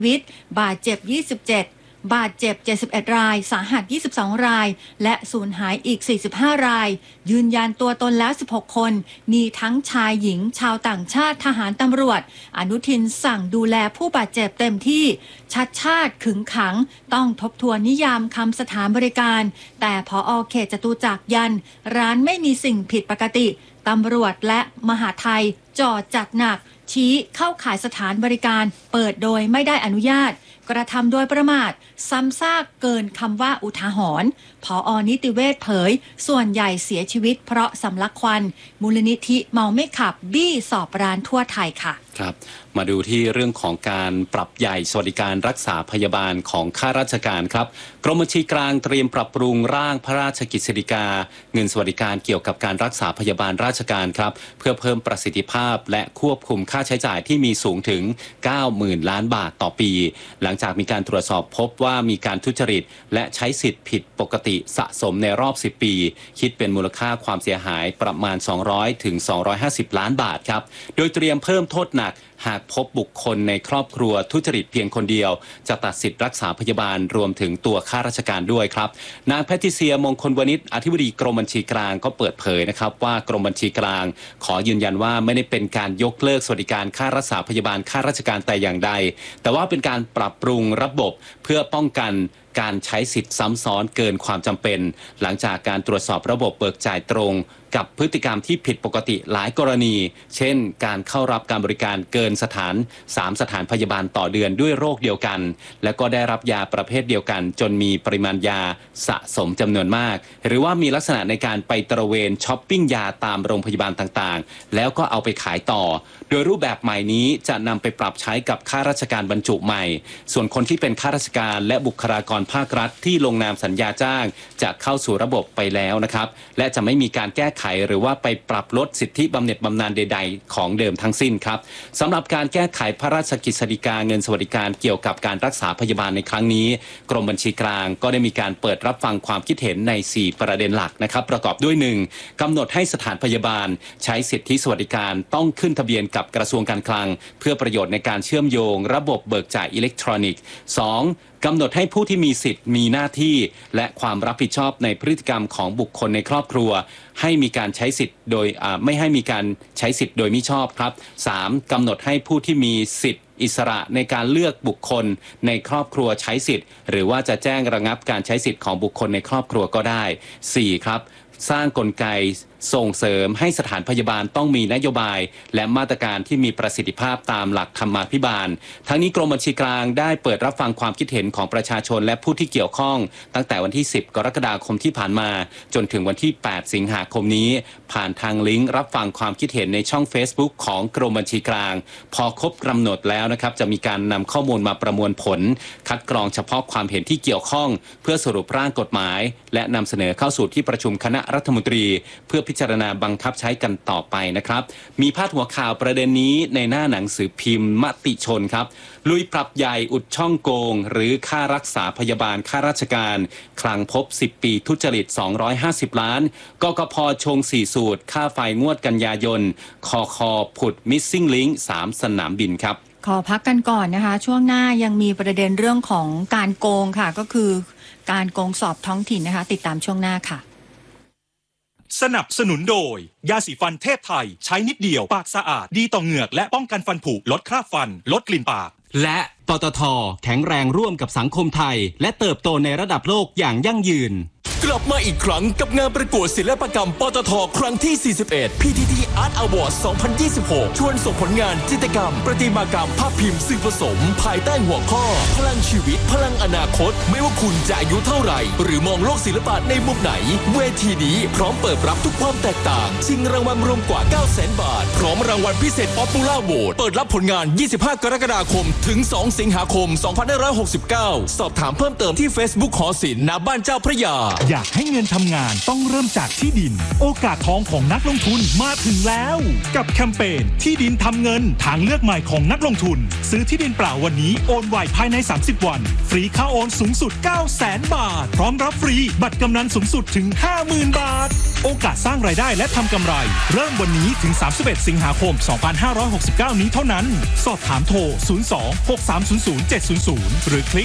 วิทย์บาดเจ็บ27บาดเจ็บ71รายสาหัส22รายและสูญหายอีก45รายยืนยันตัวตนแล้ว16คนมีทั้งชายหญิงชาวต่างชาติทหารตำรวจอนุทินสั่งดูแลผู้บาดเจ็บเต็มที่ชัดชาติขึงขังต้องทบทวนนิยามคำสถานบริการแต่ผอ.เขตจตุจักรยันร้านไม่มีสิ่งผิดปกติตำรวจและมหาไทยจอดจัดหนักชี้เข้าข่ายสถานบริการเปิดโดยไม่ได้อนุญาตกระทำโดยประมาทซ้ำซากเกินคำว่าอุทาหรณ์ผอ.นิติเวชเผยส่วนใหญ่เสียชีวิตเพราะสำลักควันมูลนิธิเมาไม่ขับบี้สอบร้านทั่วไทยค่ะครับมาดูที่เรื่องของการปรับใหญ่สวัสดิการรักษาพยาบาลของข้าราชการครับกรมบัญชีกลางเตรียมปรับปรุงร่างพระราชกฤษฎีกาเงินสวัสดิการเกี่ยวกับการรักษาพยาบาลราชการครับเพื่อเพิ่มประสิทธิภาพและควบคุมค่าใช้จ่ายที่มีสูงถึง 90,000 ล้านบาทต่อปีหลังจากมีการตรวจสอบพบว่ามีการทุจริตและใช้สิทธิ์ผิดปกติสะสมในรอบ10ปีคิดเป็นมูลค่าความเสียหายประมาณ200 ถึง 250 ล้านบาทครับโดยเตรียมเพิ่มโทษหนักหากพบบุคคลในครอบครัวทุจริตเพียงคนเดียวจะตัดสิทธิรักษาพยาบาลรวมถึงตัวข้าราชการด้วยครับนางแพทริเซียมงคลวณิชอธิบดีกรมบัญชีกลางก็เปิดเผยนะครับว่ากรมบัญชีกลางขอยืนยันว่าไม่ได้เป็นการยกเลิกสวัสดิการค่ารักษาพยาบาลข้าราชการแต่อย่างใดแต่ว่าเป็นการปรับปรุงระบบเพื่อป้องกันการใช้สิทธิ์ซ้ำซ้อนเกินความจำเป็นหลังจากการตรวจสอบระบบเบิกจ่ายตรงกับพฤติกรรมที่ผิดปกติหลายกรณีเช่นการเข้ารับการบริการเกิน3 สถานพยาบาลต่อเดือนด้วยโรคเดียวกันและก็ได้รับยาประเภทเดียวกันจนมีปริมาณยาสะสมจำนวนมากหรือว่ามีลักษณะในการไปตระเวนช้อปปิ้งยาตามโรงพยาบาลต่างๆแล้วก็เอาไปขายต่อโดยรูปแบบใหม่นี้จะนำไปปรับใช้กับข้าราชการบรรจุใหม่ส่วนคนที่เป็นข้าราชการและบุคลากรภาครัฐที่ลงนามสัญญาจ้างจะเข้าสู่ระบบไปแล้วนะครับและจะไม่มีการแก้ไขหรือว่าไปปรับลดสิทธิบำเหน็จบำนาญใดๆของเดิมทั้งสิ้นครับสำหรับการแก้ไขพระราชกฤษฎีกาเงินสวัสดิการเกี่ยวกับการรักษาพยาบาลในครั้งนี้กรมบัญชีกลางก็ได้มีการเปิดรับฟังความคิดเห็นใน4ประเด็นหลักนะครับประกอบด้วย 1. กำหนดให้สถานพยาบาลใช้สิทธิสวัสดิการต้องขึ้นทะเบียนกับกระทรวงการคลังเพื่อประโยชน์ในการเชื่อมโยงระบบเบิกจ่ายอิเล็กทรอนิกส์ 2. กำหนดให้ผู้ที่มีสิทธิ์มีหน้าที่และความรับผิดชอบในพฤติกรรมของบุคคลในครอบครัวให้มีการใช้สิทธิ์โดยไม่ให้มีการใช้สิทธิ์โดยมิชอบครับ 3. กำหนดให้ผู้ที่มีสิทธิ์อิสระในการเลือกบุคคลในครอบครัวใช้สิทธิ์หรือว่าจะแจ้งระงับการใช้สิทธิ์ของบุคคลในครอบครัวก็ได้ 4. ครับสร้างกลไกส่งเสริมให้สถานพยาบาลต้องมีนโยบายและมาตรการที่มีประสิทธิภาพตามหลักธรรมาภิบาลทั้งนี้กรมบัญชีกลางได้เปิดรับฟังความคิดเห็นของประชาชนและผู้ที่เกี่ยวข้องตั้งแต่วันที่10 กรกฎาคมที่ผ่านมาจนถึงวันที่8 สิงหาคมนี้ผ่านทางลิงก์รับฟังความคิดเห็นในช่อง Facebook ของกรมบัญชีกลางพอครบกำหนดแล้วนะครับจะมีการนำข้อมูลมาประมวลผลคัดกรองเฉพาะความเห็นที่เกี่ยวข้องเพื่อสรุปร่างกฎหมายและนำเสนอเข้าสู่ที่ประชุมคณะรัฐมนตรีเพื่อพิจารณาบังคับใช้กันต่อไปนะครับมีพาดหัวข่าวประเด็นนี้ในหน้าหนังสือพิมพ์มติชนครับลุยปรับใหญ่อุดช่องโกงหรือค่ารักษาพยาบาลข้าราชการคลังพบ10 ปีทุจริต250 ล้านกกพ.ชง4สูตรค่าไฟงวดกันยายนคค.ผุด Missing Link 3 สนามบินครับขอพักกันก่อนนะคะช่วงหน้ายังมีประเด็นเรื่องของการโกงค่ะก็คือการโกงสอบท้องถิ่นนะคะติดตามช่วงหน้าค่ะสนับสนุนโดยยาสีฟันเทพไทยใช้นิดเดียวปากสะอาดดีต่อเหงือกและป้องกันฟันผุลดคราบฟันลดกลิ่นปากและปตท.แข็งแรงร่วมกับสังคมไทยและเติบโตในระดับโลกอย่างยั่งยืนกลับมาอีกครั้งกับงานประกวดศิลปกรรมปตท.ครั้งที่ 41 PTT Art Award 2026 ชวนส่งผลงานจิตรกรรมประติมากรรมภาพพิมพ์สื่อผสมภายใต้หัวข้อพลังชีวิตพลังอนาคตไม่ว่าคุณจะอายุเท่าไหร่หรือมองโลกศิลปะในมุมไหนเวทีนี้พร้อมเปิดรับทุกความแตกต่างชิงรางวัลรวมกว่า 900,000 บาทพร้อมรางวัลพิเศษ Popular Vote เปิดรับผลงาน 25 กรกฎาคมถึง 2 สิงหาคม 2569 สอบถามเพิ่มเติมที่ Facebook หอศิลป์ณบ้านเจ้าพระยาอยากให้เงินทำงานต้องเริ่มจากที่ดินโอกาสทองของนักลงทุนมาถึงแล้วกับแคมเปญที่ดินทำเงินทางเลือกใหม่ของนักลงทุนซื้อที่ดินเปล่าวันนี้โอนไวภายใน30 วันฟรีค่าโอนสูงสุด 900,000 บาทพร้อมรับฟรีบัตรกำนันสูงสุดถึง 50,000 บาทโอกาสสร้างรายได้และทำกำไรเริ่มวันนี้ถึง31 สิงหาคม 2569 นี้เท่านั้นสอบถามโทร 02-6300-700 หรือคลิก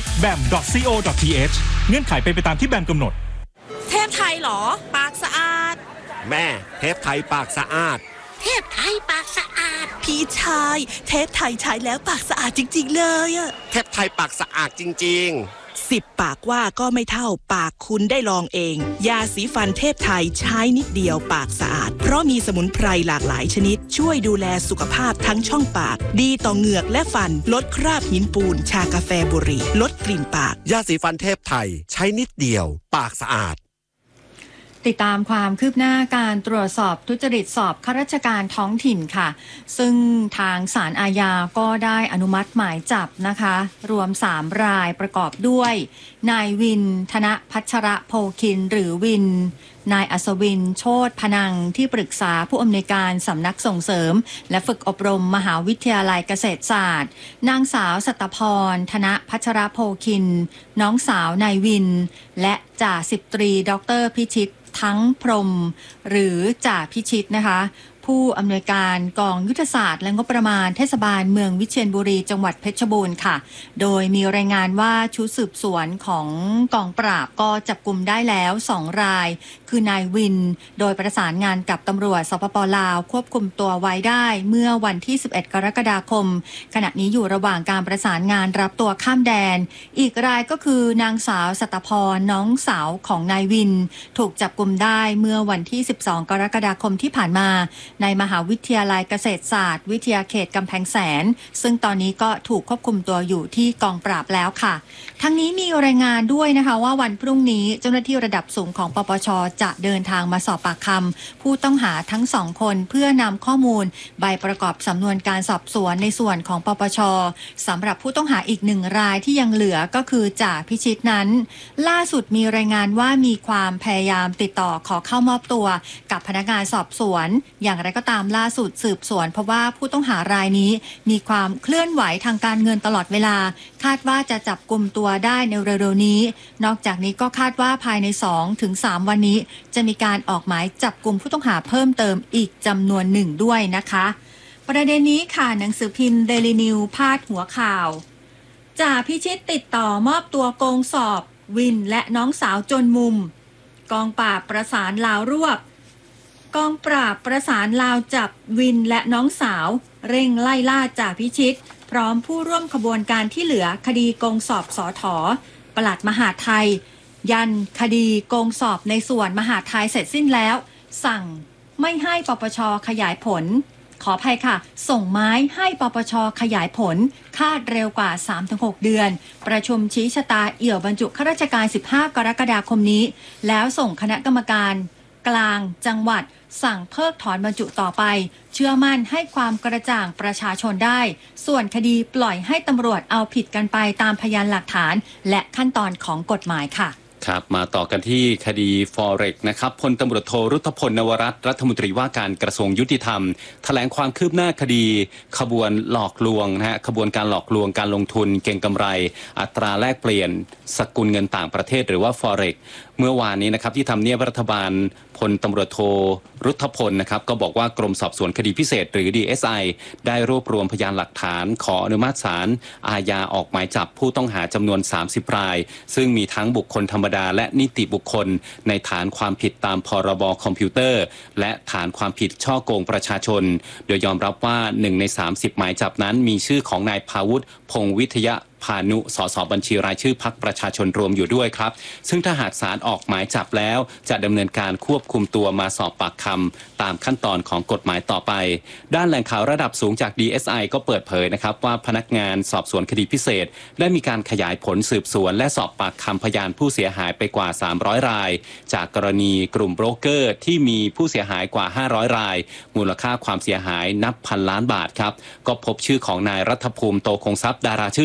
bam.co.th เงื่อนไขเป็นไปตามที่แบมกำหนดเทพไทยเหรอปากสะอาดแม่เทพไทยปากสะอาดเทพไทยปากสะอาดพี่ชายเทพไทยใช้แล้วปากสะอาดจริงๆเลยอะเทพไทยปากสะอาดจริงๆ 10 ปากว่าก็ไม่เท่าปากคุณได้ลองเองยาสีฟันเทพไทยใช้นิดเดียวปากสะอาดเพราะมีสมุนไพรหลากหลายชนิดช่วยดูแลสุขภาพทั้งช่องปากดีต่อเหงือกและฟันลดคราบหินปูนชากาแฟบุหรี่ลดกลิ่นปากยาสีฟันเทพไทยใช้นิดเดียวปากสะอาดติดตามความคืบหน้าการตรวจสอบทุจริตสอบข้าราชการท้องถิ่นค่ะซึ่งทางศาลอาญาก็ได้อนุมัติหมายจับนะคะรวม3รายประกอบด้วยนายวินธนพัชระโพคินหรือวินนายอัศวินโชติพนังที่ปรึกษาผู้อำนวยการสำนักส่งเสริมและฝึกอบรมมหาวิทยาลัยเกษตรศาสตร์นางสาวสัตพรธนพัชระโพคินน้องสาวนายวินและจ่าสิบตรีดร.พิชิตทั้งพรหมหรือจ่าพิชิตนะคะผู้อำนวยการกองยุทธศาสตร์และงบประมาณเทศบาลเมืองวิเชียรบุรีจังหวัดเพชรบูรณ์ค่ะโดยมีรายงานว่าชุดสืบสวนของกองปราบก็จับกุมได้แล้ว2รายคือนายวินโดยประสานงานกับตำรวจสปป.ลาวควบคุมตัวไว้ได้เมื่อวันที่11กรกฎาคมขณะนี้อยู่ระหว่างการประสานงานรับตัวข้ามแดนอีกรายก็คือนางสาวสัตพรน้องสาวของนายวินถูกจับกุมได้เมื่อวันที่12กรกฎาคมที่ผ่านมาในมหาวิทยาลัยเกษตรศาสตร์วิทยาเขตกำแพงแสนซึ่งตอนนี้ก็ถูกควบคุมตัวอยู่ที่กองปราบแล้วค่ะทั้งนี้มีรายงานด้วยนะคะว่าวันพรุ่งนี้เจ้าหน้าที่ระดับสูงของปปช.จะเดินทางมาสอบปากคำผู้ต้องหาทั้ง2คนเพื่อนำข้อมูลใบประกอบสำนวนการสอบสวนในส่วนของปปช.สำหรับผู้ต้องหาอีก1รายที่ยังเหลือก็คือจ่าพิชิตนั้นล่าสุดมีรายงานว่ามีความพยายามติดต่อขอเข้ามอบตัวกับพนักงานสอบสวนอย่างไรก็ตามล่าสุดสืบสวนเพราะว่าผู้ต้องหารายนี้มีความเคลื่อนไหวทางการเงินตลอดเวลาคาดว่าจะจับกุมตัวได้ในเร็วๆนี้นอกจากนี้ก็คาดว่าภายใน 2-3 วันนี้จะมีการออกหมายจับกุมผู้ต้องหาเพิ่มเติมอีกจำนวนหนึ่งด้วยนะคะประเด็นนี้ค่ะหนังสือพิมพ์ Daily News พาดหัวข่าวจ่าพิชิตติดต่อมอบตัวโกงสอบวินและน้องสาวจนมุมกองปราบประสานลาวรวบกองปราบประสานลาวจับวินและน้องสาวเร่งไล่ล่าจ่าพิชิตพร้อมผู้ร่วมขบวนการที่เหลือคดีโกงสอบสถ.ปลัดมหาดไทยยันคดีโกงสอบในส่วนมหาดไทยเสร็จสิ้นแล้วสั่งไม่ให้ปปช.ขยายผลขออภัยค่ะส่งไม้ให้ปปช.ขยายผลคาดเร็วกว่า 3-6 เดือนประชุมชี้ชะตาเอี่ยวบรรจุข้าราชการ15กรกฎาคมนี้แล้วส่งคณะกรรมการกลางจังหวัดสั่งเพิกถอนบรรจุต่อไปเชื่อมั่นให้ความกระจ่างประชาชนได้ส่วนคดีปล่อยให้ตำรวจเอาผิดกันไปตามพยานหลักฐานและขั้นตอนของกฎหมายค่ะครับมาต่อกันที่คดี Forex นะครับพลตำรวจโทรุธพล นวรัตน์รัฐมนตรีว่าการกระทรวงยุติธรรมแถลงความคืบหน้าคดีขบวนหลอกลวงนะฮะขบวนการหลอกลวงการลงทุนเก็งกำไรอัตราแลกเปลี่ยนสกุลเงินต่างประเทศหรือว่า Forex เมื่อวานนี้นะครับที่ทำเนียบรัฐบาลพลตำรวจโทรุธพลนะครับก็บอกว่ากรมสอบสวนคดีพิเศษหรือ DSI ได้รวบรวมพยานหลักฐานขออนุมัติศาลอาญาออกหมายจับผู้ต้องหาจำนวน30รายซึ่งมีทั้งบุคคลธรรมดาและนิติบุคคลในฐานความผิดตามพรบคอมพิวเตอร์และฐานความผิดฉ้อโกงประชาชนโดยยอมรับว่า1ใน30หมายจับนั้นมีชื่อของนายภาวุฒิพงษ์วิทยาพานุสสบัญชีรายชื่อพรรคประชาชนรวมอยู่ด้วยครับซึ่งถ้าหากศาลออกหมายจับแล้วจะดำเนินการควบคุมตัวมาสอบปากคำตามขั้นตอนของกฎหมายต่อไปด้านแหล่งข่าวระดับสูงจาก DSI ก็เปิดเผยนะครับว่าพนักงานสอบสวนคดีพิเศษได้มีการขยายผลสืบสวนและสอบปากคำพยานผู้เสียหายไปกว่า300รายจากกรณีกลุ่มโบรกเกอร์ที่มีผู้เสียหายกว่า500รายมูลค่าความเสียหายนับพันล้านบาทครับก็พบชื่อของนายรัฐภูมิโตคงทรัพย์ดาราชื่อดัง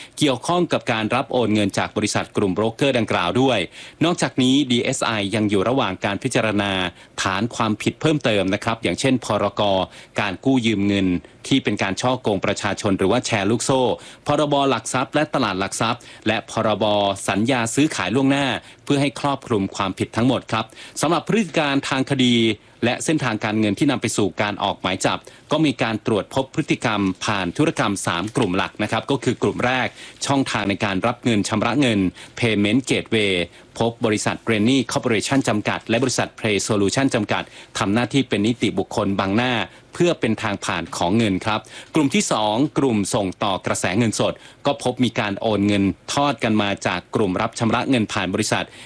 เกี่ยวข้องกับการรับโอนเงินจากบริษัทกลุ่มโบรกเกอร์ดังกล่าวด้วยนอกจากนี้ DSI ยังอยู่ระหว่างการพิจารณาฐานความผิดเพิ่มเติมนะครับอย่างเช่นพรก.การกู้ยืมเงินที่เป็นการฉ้อโกงประชาชนหรือว่าแชร์ลูกโซ่พรบหลักทรัพย์และตลาดหลักทรัพย์และพรบสัญญาซื้อขายล่วงหน้าเพื่อให้ครอบคลุมความผิดทั้งหมดครับสำหรับพฤติการทางคดีและเส้นทางการเงินที่นำไปสู่การออกหมายจับก็มีการตรวจพบพฤติกรรมผ่านธุรกรรม3กลุ่มหลักนะครับก็คือกลุ่มแรกช่องทางในการรับเงินชำระเงิน Payment Gateway พบบริษัท Renny Corporation จำกัดและบริษัท Play Solution จำกัดทำหน้าที่เป็นนิติบุคคลบังหน้าเพื่อเป็นทางผ่านของเงินครับกลุ่มที่2กลุ่มส่งต่อกระแสเงินสดก็พบมีการโอนเงินทอดกันมาจากกลุ่มรับชำระเงินผ่านบริษัท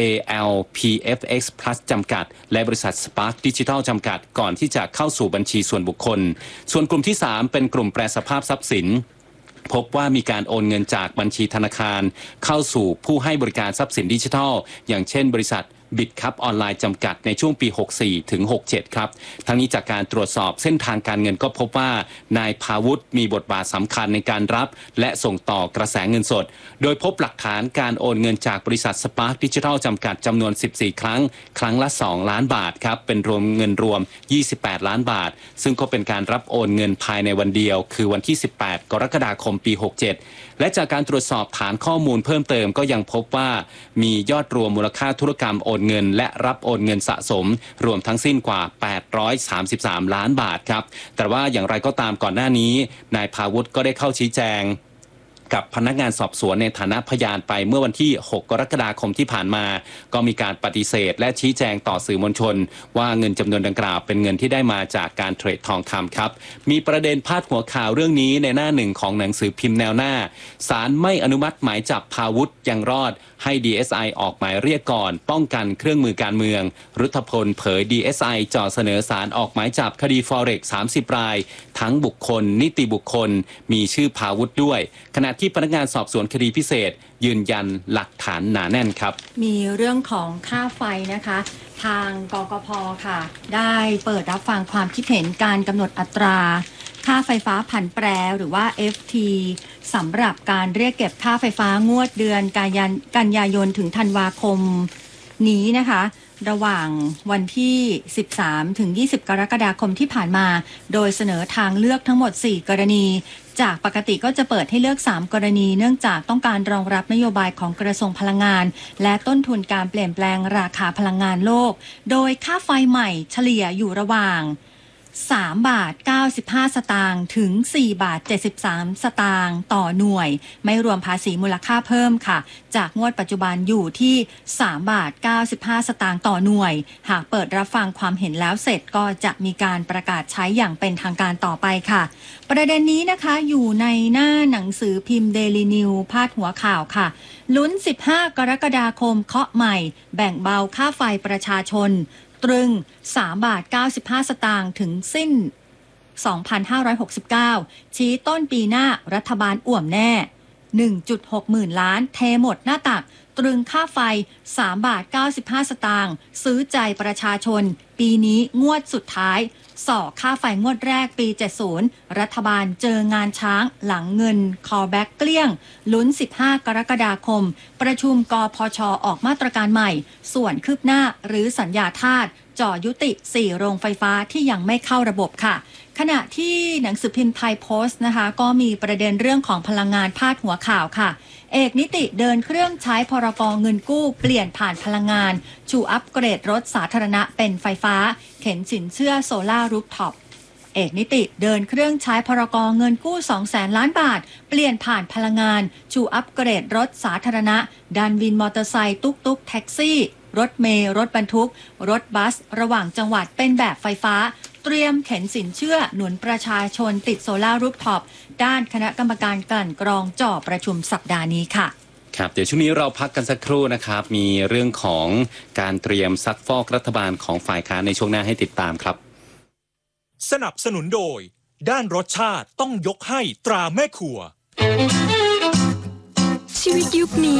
ALPFX Plus จำกัดและบริษัท Spark Digital จำกัดก่อนที่จะเข้าสู่บัญชีส่วนบุคคลส่วนกลุ่มที่3เป็นกลุ่มแปรสภาพทรัพย์สินพบว่ามีการโอนเงินจากบัญชีธนาคารเข้าสู่ผู้ให้บริการทรัพย์สินดิจิทัลอย่างเช่นบริษัทบิตคัพออนไลน์จำกัดในช่วงปี 64 ถึง 67 ครับทั้งนี้จากการตรวจสอบเส้นทางการเงินก็พบว่านายภาวุฒิมีบทบาทสำคัญในการรับและส่งต่อกระแสเงินสดโดยพบหลักฐานการโอนเงินจากบริษัท Spark Digital จำกัดจำนวน 14 ครั้งครั้งละ 2 ล้านบาทครับเป็นเงินรวม 28 ล้านบาทซึ่งก็เป็นการรับโอนเงินภายในวันเดียวคือวันที่ 18 กรกฎาคม ปี 67 และจากการตรวจสอบฐานข้อมูลเพิ่มเติมก็ยังพบว่ามียอดรวมมูลค่าธุรกรรมโอนเงินและรับโอนเงินสะสมรวมทั้งสิ้นกว่า833ล้านบาทครับแต่ว่าอย่างไรก็ตามก่อนหน้านี้นายภาวุฒิก็ได้เข้าชี้แจงกับพนักงานสอบสวนในฐานะพยานไปเมื่อวันที่6กรกฎาคมที่ผ่านมาก็มีการปฏิเสธและชี้แจงต่อสื่อมวลชนว่าเงินจำนวนดังกล่าวเป็นเงินที่ได้มาจากการเทรดทองคำครับมีประเด็นพาดหัวข่าวเรื่องนี้ในหน้าหนึ่งของหนังสือพิมพ์แนวหน้าศาลไม่อนุมัติหมายจับภาวุฒิยังรอดให้ DSI ออกหมายเรียกก่อนป้องกันเครื่องมือการเมืองรุทธพลเผย DSI จ่อเสนอศาลออกหมายจับคดี Forex 30 รายทั้งบุคคลนิติบุคคลมีชื่อภาวุฒิด้วยขณะที่พนักงานสอบสวนคดีพิเศษยืนยันหลักฐานหนาแน่นครับมีเรื่องของค่าไฟนะคะทางกกพ.ค่ะได้เปิดรับฟังความคิดเห็นการกำหนดอัตราค่าไฟฟ้าผันแปรหรือว่า FT สำหรับการเรียกเก็บค่าไฟฟ้างวดเดือนกันยายนถึงธันวาคมนี้นะคะระหว่างวันที่13ถึง20กรกฎาคมที่ผ่านมาโดยเสนอทางเลือกทั้งหมด4กรณีจากปกติก็จะเปิดให้เลือก3กรณีเนื่องจากต้องการรองรับนโยบายของกระทรวงพลังงานและต้นทุนการเปลี่ยนแปลงราคาพลังงานโลกโดยค่าไฟใหม่เฉลี่ยอยู่ระหว่าง3 บาท 95 สตางค์ถึง 4 บาท 73 สตางค์ต่อหน่วยไม่รวมภาษีมูลค่าเพิ่มค่ะจากงวดปัจจุบันอยู่ที่3 บาท 95 สตางค์ต่อหน่วยหากเปิดรับฟังความเห็นแล้วเสร็จก็จะมีการประกาศใช้อย่างเป็นทางการต่อไปค่ะประเด็นนี้นะคะอยู่ในหน้าหนังสือพิมพ์ Daily News พาดหัวข่าวค่ะลุ้น15กรกฎาคมเคาะใหม่แบ่งเบาค่าไฟประชาชนตรึง3 บาท 95 สตางค์ถึงสิ้น 2569 ชี้ต้นปีหน้ารัฐบาลอ่วมแน่ 1.6 หมื่นล้านเทหมดหน้าตักตรึงค่าไฟ3 บาท 95 สตางค์ซื้อใจประชาชนปีนี้งวดสุดท้ายส่อค่าไฟงวดแรกปี 70 รัฐบาลเจองานช้างหลังเงิน callback เกลี้ยงลุ้น 15 กรกฎาคมประชุมกพช.ออกมาตรการใหม่ส่วนคืบหน้าหรือสัญญาทาสจ่อยุติ4โรงไฟฟ้าที่ยังไม่เข้าระบบค่ะขณะที่หนังสือพิมพ์ไทยโพสต์นะคะก็มีประเด็นเรื่องของพลังงานพาดหัวข่าวค่ะเอกนิติเดินเครื่องใช้พรก.เงินกู้เปลี่ยนผ่านพลังงานชูอัปเกรดรถสาธารณะเป็นไฟฟ้าเข็นสินเชื่อโซล่ารูฟท็อปเอกนิติเดินเครื่องใช้พรก.เงินกู้ 200,000 ล้านบาทเปลี่ยนผ่านพลังงานชูอัปเกรดรถสาธารณะดันวินมอเตอร์ไซค์ตุ๊กแท็กซี่รถเมล์รถบรรทุกรถบัสระหว่างจังหวัดเป็นแบบไฟฟ้าเตรียมเข็นสินเชื่อหนุนประชาชนติดโซล่ารูฟท็อปด้านคณะกรรมการกลั่นกรองจ่อประชุมสัปดาห์นี้ค่ะครับเดี๋ยวช่วงนี้เราพักกันสักครู่นะครับมีเรื่องของการเตรียมซักฟอกรัฐบาลของฝ่ายค้านในช่วงหน้าให้ติดตามครับสนับสนุนโดยด้านรสชาติต้องยกให้ตราแม่ครัวชีวิตยุคนี้